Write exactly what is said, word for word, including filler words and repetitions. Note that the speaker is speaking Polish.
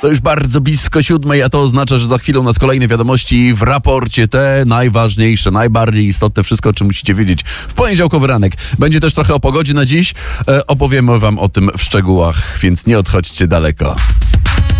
To już bardzo blisko siódmej, a to oznacza, że za chwilę u nas kolejne wiadomości w raporcie, te najważniejsze, najbardziej istotne, wszystko, o czym musicie wiedzieć w poniedziałkowy ranek. Będzie też trochę o pogodzie na dziś, e, opowiemy wam o tym w szczegółach, więc nie odchodźcie daleko.